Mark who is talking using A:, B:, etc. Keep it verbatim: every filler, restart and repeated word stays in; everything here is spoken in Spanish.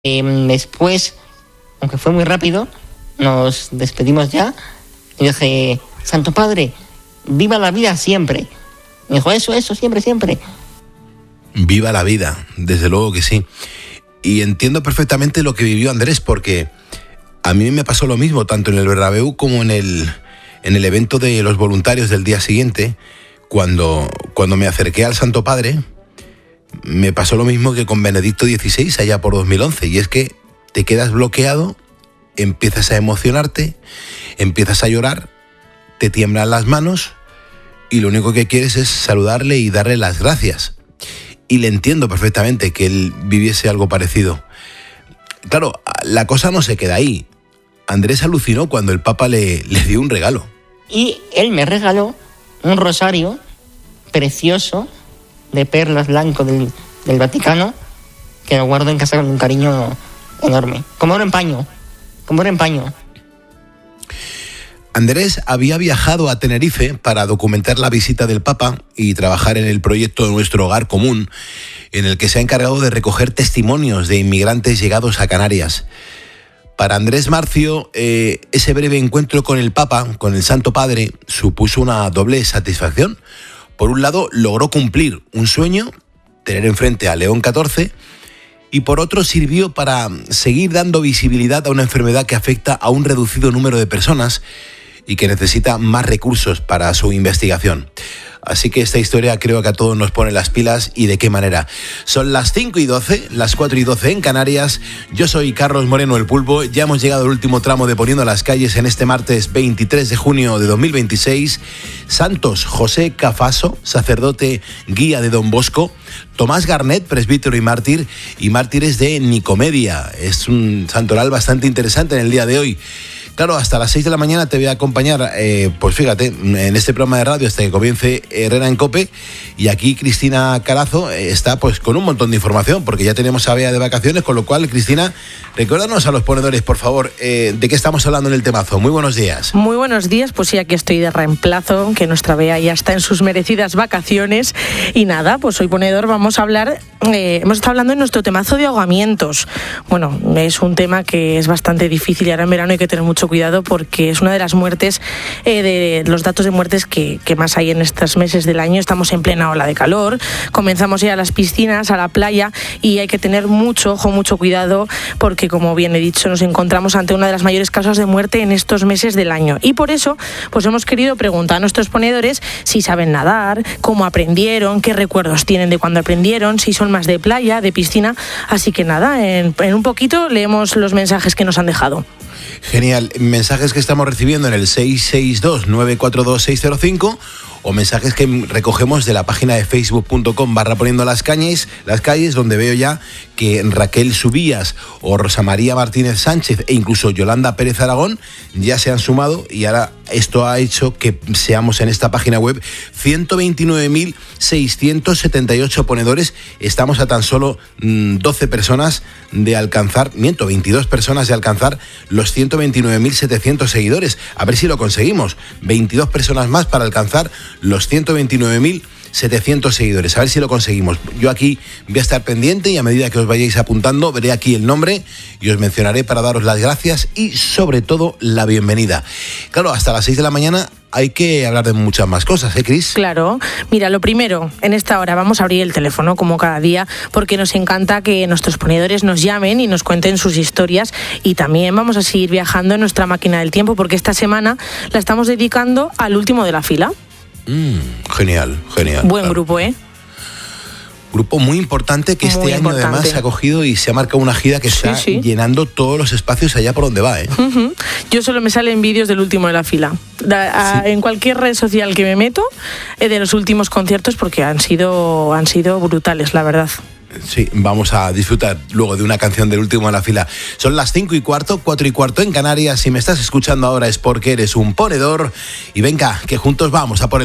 A: Eh, después, aunque fue muy rápido, nos despedimos ya. Y dije, Santo Padre, viva la vida siempre. Me dijo, eso, eso, siempre, siempre.
B: Viva la vida, desde luego que sí. Y entiendo perfectamente lo que vivió Andrés, porque a mí me pasó lo mismo, tanto en el Bernabéu como en el, en el evento de los voluntarios del día siguiente. Cuando, cuando me acerqué al Santo Padre, me pasó lo mismo que con Benedicto dieciséis allá por dos mil once, y es que te quedas bloqueado, empiezas a emocionarte, empiezas a llorar, te tiemblan las manos y lo único que quieres es saludarle y darle las gracias. Y le entiendo perfectamente que él viviese algo parecido. Claro, la cosa no se queda ahí. Andrés alucinó cuando el Papa le, le dio un regalo.
A: Y él me regaló un rosario precioso de perlas blanco del, del Vaticano, que lo guardo en casa con un cariño enorme. Como oro en paño, como oro en paño.
B: Andrés había viajado a Tenerife para documentar la visita del Papa y trabajar en el proyecto Nuestro Hogar Común, en el que se ha encargado de recoger testimonios de inmigrantes llegados a Canarias. Para Andrés Marcio, eh, ese breve encuentro con el Papa, con el Santo Padre, supuso una doble satisfacción. Por un lado, logró cumplir un sueño, tener enfrente a León catorce, y por otro sirvió para seguir dando visibilidad a una enfermedad que afecta a un reducido número de personas y que necesita más recursos para su investigación. Así que esta historia creo que a todos nos pone las pilas, y de qué manera. Son las cinco y doce, las cuatro y doce en Canarias. Yo soy Carlos Moreno el Pulpo. Ya hemos llegado al último tramo de Poniendo las Calles en este martes veintitrés de junio de dos mil veintiséis. Santos José Cafaso, sacerdote guía de Don Bosco. Tomás Garnet, presbítero y mártir, y mártires de Nicomedia. Es un santoral bastante interesante en el día de hoy. Claro, hasta las seis de la mañana te voy a acompañar, eh, pues fíjate, en este programa de radio hasta que comience Herrera en COPE, y aquí Cristina Carazo eh, está pues con un montón de información, porque ya tenemos a Bea de vacaciones, con lo cual, Cristina, recuérdanos a los ponedores, por favor, eh, de qué estamos hablando en el temazo. Muy buenos días.
C: Muy buenos días, pues sí, aquí estoy de reemplazo, que nuestra Bea ya está en sus merecidas vacaciones, y nada, pues hoy ponedor vamos a hablar, eh, hemos estado hablando en nuestro temazo de ahogamientos. Bueno, es un tema que es bastante difícil y ahora en verano hay que tener mucho cuidado porque es una de las muertes, eh, de los datos de muertes que, que más hay en estos meses del año. Estamos en plena ola de calor, comenzamos a ir a las piscinas, a la playa, y hay que tener mucho ojo, mucho cuidado, porque como bien he dicho, nos encontramos ante una de las mayores causas de muerte en estos meses del año. Y por eso, pues hemos querido preguntar a nuestros ponedores si saben nadar, cómo aprendieron, qué recuerdos tienen de cuando aprendieron, si son más de playa, de piscina. Así que nada, en, en un poquito leemos los mensajes que nos han dejado.
B: Genial. Mensajes que estamos recibiendo en el seis seis dos, nueve cuatro dos, seis cero cinco o mensajes que recogemos de la página de facebook punto com barra poniendo las calles, las calles, donde veo ya que Raquel Subías o Rosa María Martínez Sánchez e incluso Yolanda Pérez Aragón ya se han sumado, y ahora esto ha hecho que seamos en esta página web ciento veintinueve mil seiscientos setenta y ocho ponedores. Estamos a tan solo mmm, doce personas de alcanzar, miento, veintidós personas de alcanzar los ciento veintinueve mil setecientos seguidores. A ver si lo conseguimos. veintidós personas más para alcanzar los ciento veintinueve mil setecientos seguidores. A ver si lo conseguimos. Yo aquí voy a estar pendiente, y a medida que os vayáis apuntando veré aquí el nombre y os mencionaré para daros las gracias y sobre todo la bienvenida. Claro, hasta las seis de la mañana hay que hablar de muchas más cosas, ¿eh, Cris?
C: Claro. Mira, lo primero, en esta hora vamos a abrir el teléfono como cada día, porque nos encanta que nuestros ponedores nos llamen y nos cuenten sus historias, y también vamos a seguir viajando en nuestra máquina del tiempo, porque esta semana la estamos dedicando al último de la fila.
B: Mm, genial, genial.
C: Buen grupo, ¿eh?
B: Grupo muy importante que este
C: muy
B: año
C: importante.
B: Además se ha cogido y se ha marcado una gira que
C: Sí,
B: está
C: sí.
B: llenando todos los espacios allá por donde va, ¿eh?
C: Uh-huh. Yo solo me salen vídeos del último de la fila. Da, a,
B: Sí.
C: En cualquier red social que me meto, eh, de los últimos conciertos, porque han sido, han sido brutales, la verdad.
B: Sí, vamos a disfrutar luego de una canción del último de la fila. Son las cinco y cuarto, cuatro y cuarto en Canarias. Si me estás escuchando ahora es porque eres un ponedor. Y venga, que juntos vamos a por el